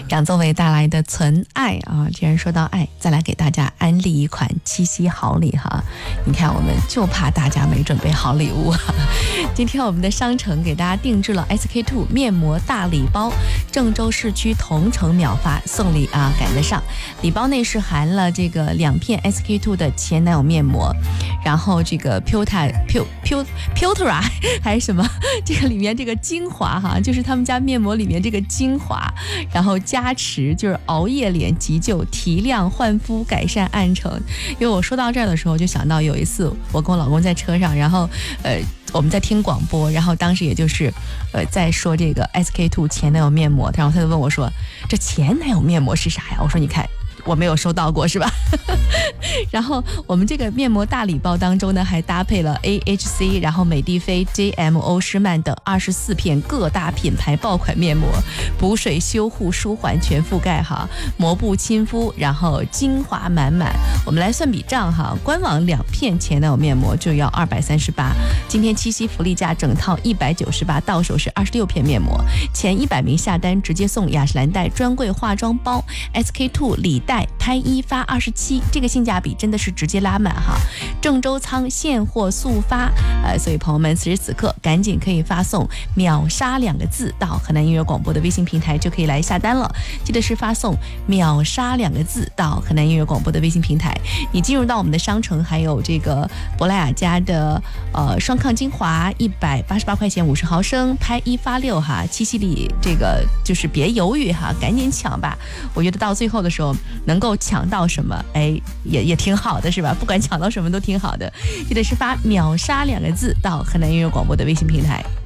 杨宗纬带来的《存爱》啊，既然说到爱，再来给大家安利一款七夕好礼哈。你看，我们就怕大家没准备好礼物哈。今天我们的商城给大家定制了 SK-II 面膜大礼包，郑州市区同城秒发，送礼啊赶得上。礼包内是含了这个2片 SK-II 的前男友面膜，然后这个 Putra 还是什么，这个里面这个精华哈，就是他们家面膜里面这个精华，然后加持就是熬夜脸急救、提亮焕肤、改善暗沉。因为我说到这儿的时候，就想到有一次我跟我老公在车上，然后我们在听广播，然后当时也就是在说这个 SK-II 前男友面膜，然后他就问我说：“这前男友面膜是啥呀？”我说：“你看。”我没有收到过是吧？然后我们这个面膜大礼包当中呢，还搭配了 AHC， 然后美的菲、JM、欧诗漫等24片各大品牌爆款面膜，补水修护舒缓全覆盖哈，膜布亲肤，然后精华满满。我们来算笔账哈，官网2片前男友面膜就要238，今天七夕福利价整套198，到手是26片面膜，前100名下单直接送雅诗兰黛专柜化妆包 SK-II 礼袋。拍1发27，这个性价比真的是直接拉满哈！郑州仓现货速发，所以朋友们此时此刻赶紧可以发送“秒杀”2个字到河南音乐广播的微信平台，就可以来下单了。记得是发送“秒杀”2个字到河南音乐广播的微信平台。你进入到我们的商城，还有这个珀莱雅家的双抗精华188块钱50毫升，拍1发6哈！七夕礼这个就是别犹豫哈，赶紧抢吧！我觉得到最后的时候。能够抢到什么，也挺好的是吧？不管抢到什么都挺好的。记得是发“秒杀”2个字到河南音乐广播的微信平台。